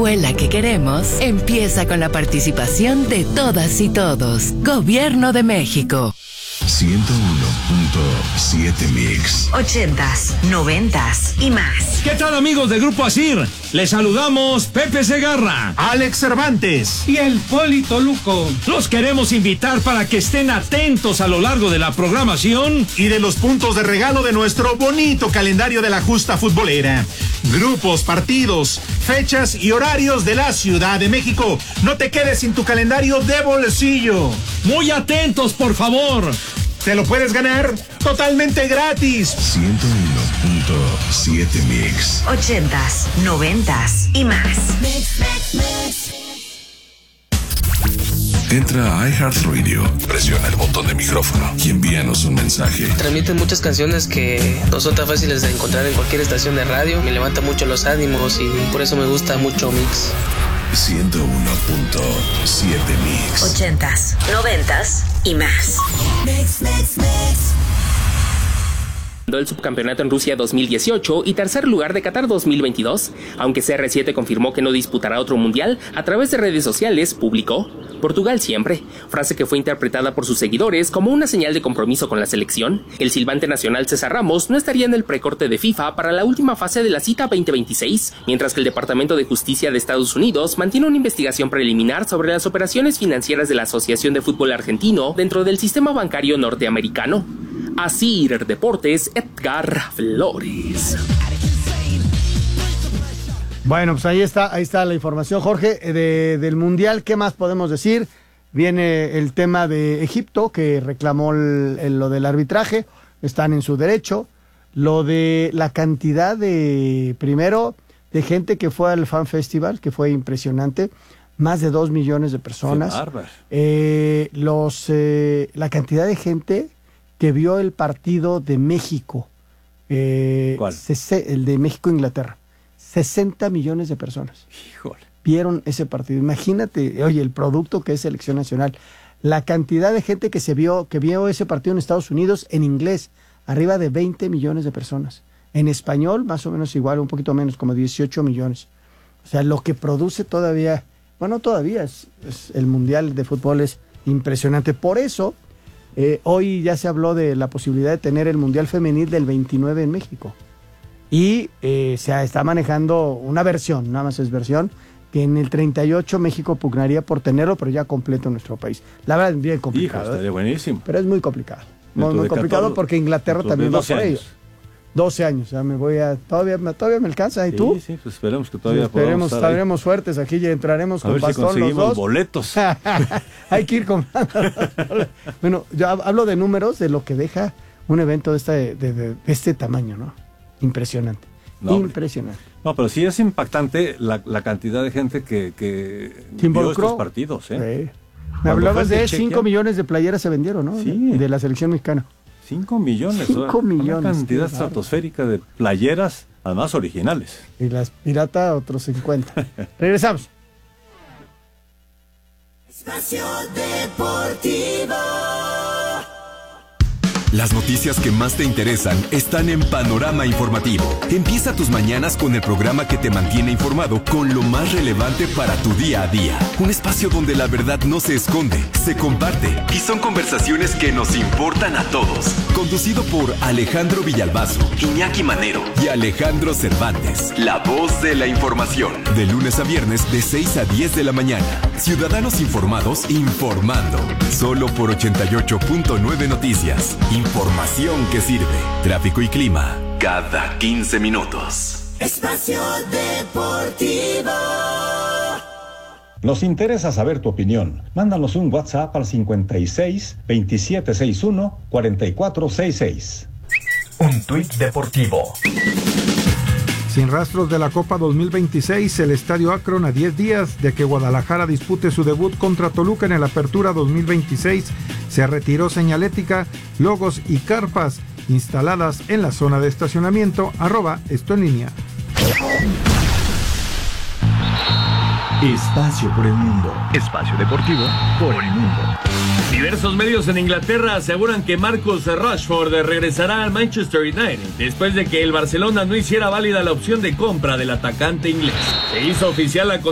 escuela que queremos empieza con la participación de todas y todos. Gobierno de México. 101.7 Mix. 80s, 90s y más. ¿Qué tal, amigos del Grupo Asir? Les saludamos Pepe Segarra, Alex Cervantes y el Polito Luco. Los queremos invitar para que estén atentos a lo largo de la programación y de los puntos de regalo de nuestro bonito calendario de la justa futbolera. Grupos, partidos, fechas y horarios de la Ciudad de México. No te quedes sin tu calendario de bolsillo. Muy atentos, por favor. Te lo puedes ganar totalmente gratis. 101.7 Mix. 80s, 90s y más. Entra a iHeartRadio, presiona el botón de micrófono y envíanos un mensaje. Transmiten muchas canciones que no son tan fáciles de encontrar en cualquier estación de radio. Me levanta mucho los ánimos y por eso me gusta mucho Mix. 101.7 Mix. 80s, 90s y más. Mix. El subcampeonato en Rusia 2018 y tercer lugar de Qatar 2022, aunque CR7 confirmó que no disputará otro mundial, a través de redes sociales publicó: Portugal siempre, frase que fue interpretada por sus seguidores como una señal de compromiso con la selección. El silbante nacional César Ramos no estaría en el precorte de FIFA para la última fase de la cita 2026, mientras que el Departamento de Justicia de Estados Unidos mantiene una investigación preliminar sobre las operaciones financieras de la Asociación de Fútbol Argentino dentro del sistema bancario norteamericano. Asir Deportes, Edgar Flores. Bueno, pues ahí está la información, Jorge, del Mundial. ¿Qué más podemos decir? Viene el tema de Egipto, que reclamó lo del arbitraje, están en su derecho. Lo de la cantidad de gente que fue al Fan Festival, que fue impresionante, más de 2 millones de personas. La cantidad de gente que vio el partido de México. ¿Cuál? El de México-Inglaterra. 60 millones de personas. Híjole. Vieron ese partido. Imagínate, oye, el producto que es Selección Nacional. La cantidad de gente que vio ese partido en Estados Unidos en inglés. Arriba de 20 millones de personas. En español, más o menos igual, un poquito menos, como 18 millones. O sea, lo que produce todavía es el Mundial de Fútbol es impresionante. Por eso, hoy ya se habló de la posibilidad de tener el Mundial Femenil del 29 en México. Y se está manejando una versión, nada más es versión, que en el 38 México pugnaría por tenerlo, pero ya completo en nuestro país. La verdad es bien complicado. Estaría buenísimo. Pero es muy complicado. Muy complicado porque Inglaterra también va por ello. 12 años, ya me voy a... Todavía me alcanza, ¿y tú? Sí, pues esperemos que todavía podamos estar estaremos fuertes aquí y entraremos con bastón los dos. Boletos. Hay que ir comprando. Bueno, yo hablo de números de lo que deja un evento de este tamaño, ¿no? Impresionante. Impresionante. No, pero sí es impactante la cantidad de gente que vio estos partidos, ¿eh? Sí. Me hablabas de 5 millones de playeras se vendieron, ¿no? Sí. De la selección mexicana. 5 millones. 5 millones. Una cantidad estratosférica de playeras, además originales. Y las pirata, otros 50. Regresamos. Espacio Deportivo. Las noticias que más te interesan están en Panorama Informativo. Empieza tus mañanas con el programa que te mantiene informado con lo más relevante para tu día a día. Un espacio donde la verdad no se esconde, se comparte y son conversaciones que nos importan a todos. Conducido por Alejandro Villalbazo, Iñaki Manero y Alejandro Cervantes. La voz de la información. De lunes a viernes de 6 a 10 de la mañana. Ciudadanos informados informando. Solo por 88.9 Noticias. Información que sirve. Tráfico y clima cada 15 minutos. Espacio Deportivo. Nos interesa saber tu opinión. Mándanos un WhatsApp al 56 2761 4466. Un tuit deportivo. Sin rastros de la Copa 2026, el Estadio Akron, a 10 días de que Guadalajara dispute su debut contra Toluca en el Apertura 2026, se retiró señalética, logos y carpas instaladas en la zona de estacionamiento. @Esto en línea. Espacio por el mundo. Espacio deportivo por el mundo. Diversos medios en Inglaterra aseguran que Marcus Rashford regresará al Manchester United después de que el Barcelona no hiciera válida la opción de compra del atacante inglés. Se hizo oficial la